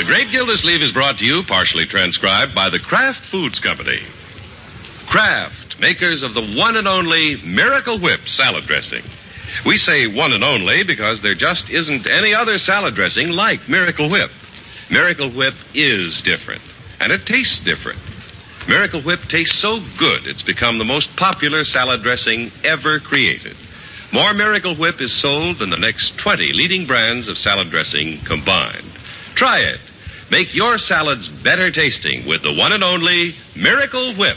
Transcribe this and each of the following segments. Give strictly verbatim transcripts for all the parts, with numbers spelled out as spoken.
Great Gildersleeve is brought to you, partially transcribed, by the Kraft Foods Company. Kraft, makers of the one and only Miracle Whip salad dressing. We say one and only because there just isn't any other salad dressing like Miracle Whip. Miracle Whip is different, and it tastes different. Miracle Whip tastes so good it's become the most popular salad dressing ever created. More Miracle Whip is sold than the next twenty leading brands of salad dressing combined. Try it. Make your salads better tasting with the one and only Miracle Whip.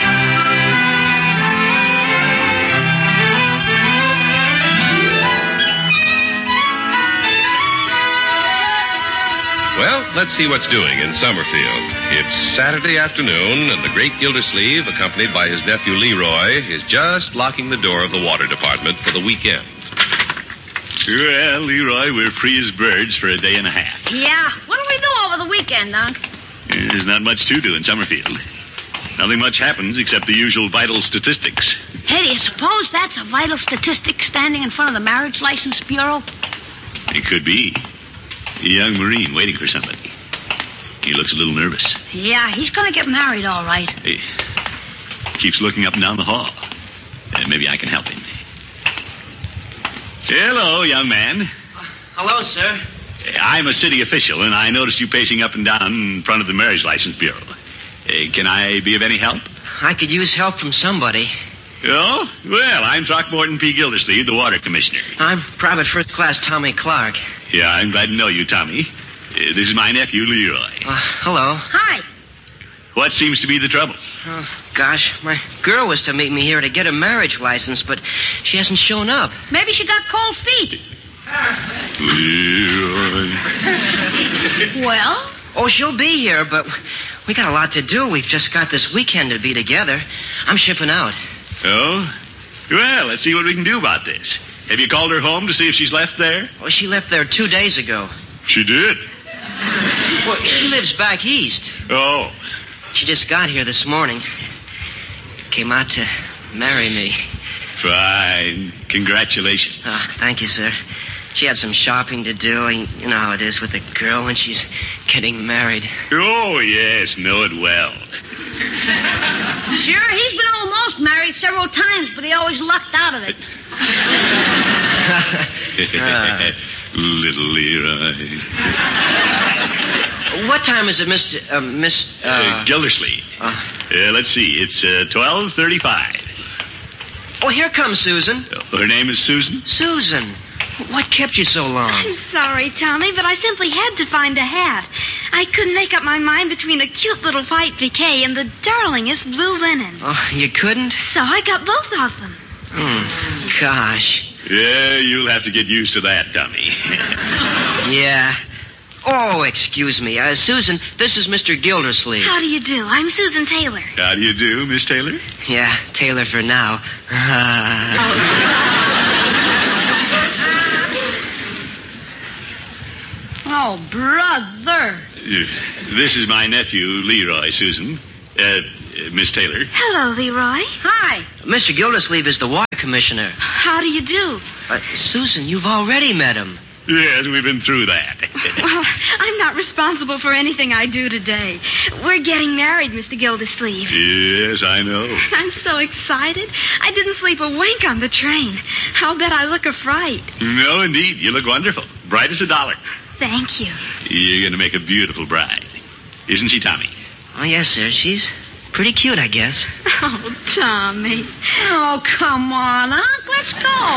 Well, let's see what's doing in Summerfield. It's Saturday afternoon, and the great Gildersleeve, accompanied by his nephew Leroy, is just locking the door of the water department for the weekend. Well, Leroy, we're free as birds for a day and a half. Yeah. What do we do over the weekend, Unc? There's not much to do in Summerfield. Nothing much happens except the usual vital statistics. Hey, do you suppose that's a vital statistic standing in front of the Marriage License Bureau? It could be. A young Marine waiting for somebody. He looks a little nervous. Yeah, he's going to get married, all right. He keeps looking up and down the hall. Uh, maybe I can help him. Hello, young man. Uh, hello, sir. I'm a city official, and I noticed you pacing up and down in front of the Marriage License Bureau. Uh, can I be of any help? I could use help from somebody. Oh? Well, I'm Throckmorton P. Gildersleeve, the Water Commissioner. I'm Private First Class Tommy Clark. Yeah, I'm glad to know you, Tommy. Uh, this is my nephew, Leroy. Uh, hello. Hi. What seems to be the trouble? Oh, gosh, my girl was to meet me here to get a marriage license, but she hasn't shown up. Maybe she got cold feet. Leroy. Well? Oh, she'll be here, but we got a lot to do. We've just got this weekend to be together. I'm shipping out. Oh? Well, let's see what we can do about this. Have you called her home to see if she's left there? Oh, she left there two days ago. She did? Well, she lives back east. Oh. She just got here this morning. Came out to marry me. Fine. Congratulations. Ah, thank you, sir. She had some shopping to do. You know how it is with a girl when she's getting married. Oh, yes. Know it well. Sure, he's been almost married several times, but he always lucked out of it. uh. Little Leroy. What time is it, Mister Uh, Miss... Uh... Uh, Gildersleeve. Uh... Uh, let's see. It's uh, twelve thirty-five. Oh, here comes Susan. Uh, her name is Susan? Susan. What kept you so long? I'm sorry, Tommy, but I simply had to find a hat. I couldn't make up my mind between a cute little white piqué and the darlingest blue linen. Oh, you couldn't? So I got both of them. Hmm. Gosh. Yeah, you'll have to get used to that, Tommy. Yeah. Oh, excuse me. Uh, Susan, this is Mister Gildersleeve. How do you do? I'm Susan Taylor. How do you do, Miss Taylor? Yeah, Taylor for now. Oh, brother. Uh, this is my nephew, Leroy, Susan. Uh, uh, Miss Taylor. Hello, Leroy. Hi. Mister Gildersleeve is the water commissioner. How do you do? Uh, Susan, you've already met him. Yes, we've been through that. Well, I'm not responsible for anything I do today. We're getting married, Mister Gildersleeve. Yes, I know. I'm so excited. I didn't sleep a wink on the train. I'll bet I look a fright. No, indeed. You look wonderful. Bright as a dollar. Thank you. You're going to make a beautiful bride. Isn't she, Tommy? Oh, yes, sir. She's pretty cute, I guess. Oh, Tommy. Oh, come on, Unc. Let's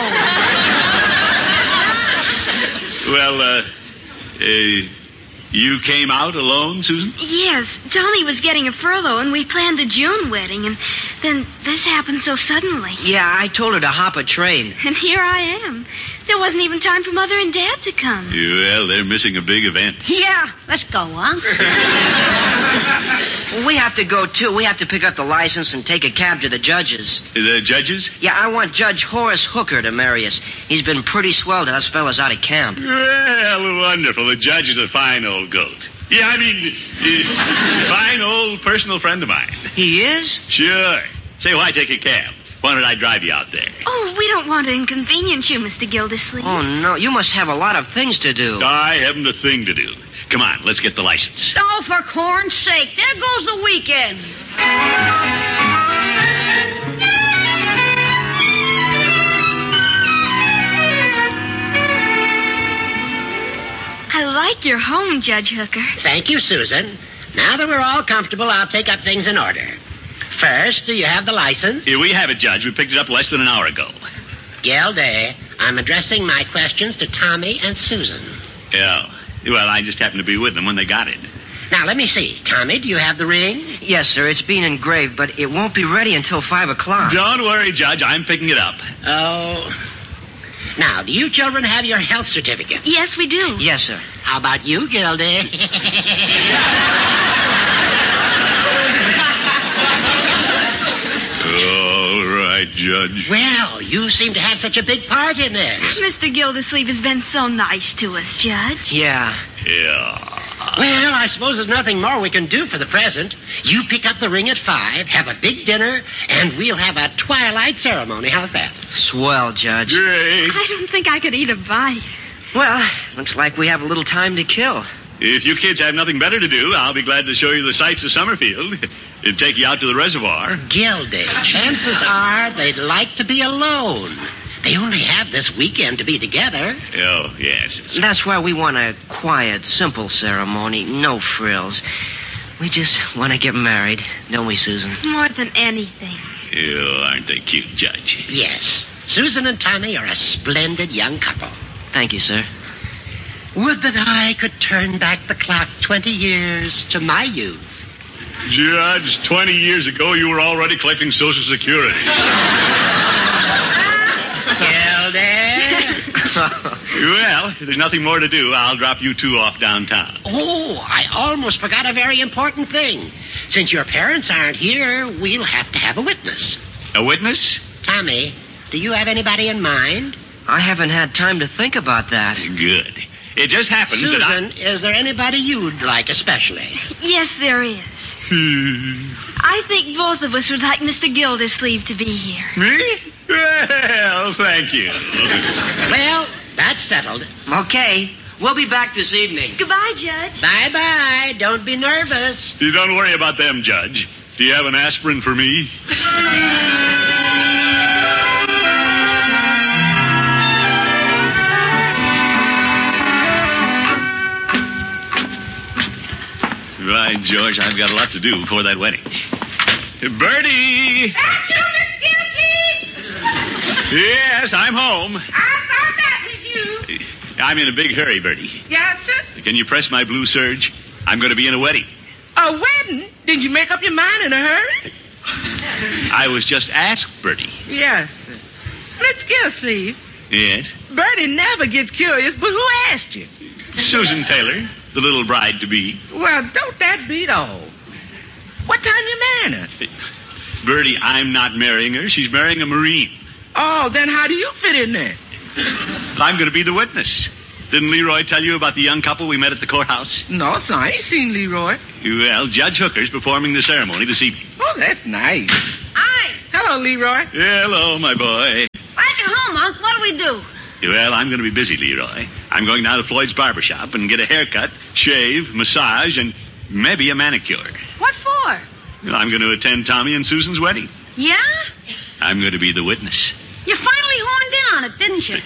go. Well, uh, uh, you came out alone, Susan? Yes. Tommy was getting a furlough, and we planned a June wedding, and then this happened so suddenly. Yeah, I told her to hop a train. And here I am. There wasn't even time for Mother and Dad to come. Well, they're missing a big event. Yeah, let's go, Unc. Well, we have to go, too. We have to pick up the license and take a cab to the judges. The judges? Yeah, I want Judge Horace Hooker to marry us. He's been pretty swell to us fellas out of camp. Well, wonderful. The judge is a fine old goat. Yeah, I mean, uh, fine old personal friend of mine. He is? Sure. Say, why take a cab? Why don't I drive you out there? Oh, we don't want to inconvenience you, Mister Gildersleeve. Oh, no. You must have a lot of things to do. I haven't a thing to do. Come on, let's get the license. Oh, for corn's sake. There goes the weekend. I like your home, Judge Hooker. Thank you, Susan. Now that we're all comfortable, I'll take up things in order. First, do you have the license? Here we have it, Judge. We picked it up less than an hour ago. Gildy, I'm addressing my questions to Tommy and Susan. Yeah. Well, I just happened to be with them when they got it. Now, let me see. Tommy, do you have the ring? Yes, sir. It's been engraved, but it won't be ready until five o'clock. Don't worry, Judge. I'm picking it up. Oh. Now, do you children have your health certificate? Yes, we do. Yes, sir. How about you, Gildy? All right, Judge. Well, you seem to have such a big part in this. Mister Gildersleeve has been so nice to us, Judge. Yeah. Yeah. Well, I suppose there's nothing more we can do for the present. You pick up the ring at five, have a big dinner, and we'll have a twilight ceremony. How's that? Swell, Judge. Great. I don't think I could eat a bite. Well, looks like we have a little time to kill. If you kids have nothing better to do, I'll be glad to show you the sights of Summerfield. And take you out to the reservoir. Gildy, chances are they'd like to be alone. They only have this weekend to be together. Oh, yes. That's why we want a quiet, simple ceremony. No frills. We just want to get married, don't we, Susan? More than anything. Oh, aren't they cute, Judge? Yes. Susan and Tommy are a splendid young couple. Thank you, sir. Would that I could turn back the clock twenty years to my youth. Judge, twenty years ago, you were already collecting Social Security. Gildy? Well, if there's nothing more to do, I'll drop you two off downtown. Oh, I almost forgot a very important thing. Since your parents aren't here, we'll have to have a witness. A witness? Tommy, do you have anybody in mind? I haven't had time to think about that. Good. It just happens that I... Susan, is there anybody you'd like especially? Yes, there is. Hmm. I think both of us would like Mister Gildersleeve to be here. Me? Well, thank you. Well, that's settled. Okay. We'll be back this evening. Goodbye, Judge. Bye-bye. Don't be nervous. You don't worry about them, Judge. Do you have an aspirin for me? Right, George, I've got a lot to do before that wedding. Bertie! That's you, Miss Gilsey? Yes, I'm home. I thought that was you. I'm in a big hurry, Bertie. Yes, sir? Can you press my blue serge? I'm going to be in a wedding. A wedding? Did you make up your mind in a hurry? I was just asked, Bertie. Yes, sir. Miss Gilsey, Yes? Bertie never gets curious, but who asked you? Susan Taylor, the little bride-to-be. Well, don't that beat all? What time you marrying her? Bertie, I'm not marrying her. She's marrying a Marine. Oh, then how do you fit in there? I'm going to be the witness. Didn't Leroy tell you about the young couple we met at the courthouse? No, sir, I ain't seen Leroy. Well, Judge Hooker's performing the ceremony this evening. Oh, that's nice. Hi. Hello, Leroy. Hello, my boy. Back at home, Unc. What do we do? Well, I'm going to be busy, Leroy. I'm going down to Floyd's barber shop and get a haircut, shave, massage, and maybe a manicure. What for? Well, I'm going to attend Tommy and Susan's wedding. Yeah? I'm going to be the witness. You finally horned in on it, didn't you?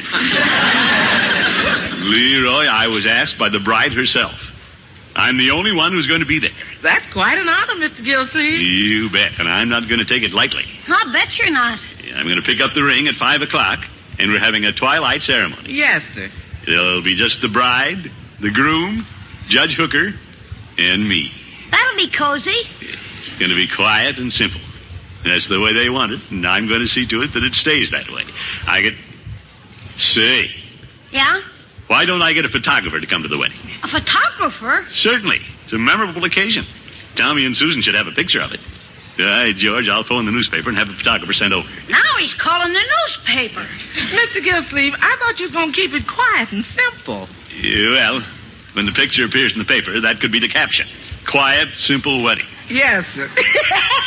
Leroy, I was asked by the bride herself. I'm the only one who's going to be there. That's quite an honor, Mister Gilsey. You bet, and I'm not going to take it lightly. I'll bet you're not. I'm going to pick up the ring at five o'clock, and we're having a twilight ceremony. Yes, sir. It'll be just the bride, the groom, Judge Hooker, and me. That'll be cozy. It's going to be quiet and simple. That's the way they want it, and I'm going to see to it that it stays that way. I get... Say, Yeah? why don't I get a photographer to come to the wedding? A photographer? Certainly. It's a memorable occasion. Tommy and Susan should have a picture of it. All right, George, I'll phone the newspaper and have a photographer sent over. Now he's calling the newspaper. Mister Gilsleeve, I thought you was going to keep it quiet and simple. Yeah, well, when the picture appears in the paper, that could be the caption. Quiet, simple wedding. Yes, sir.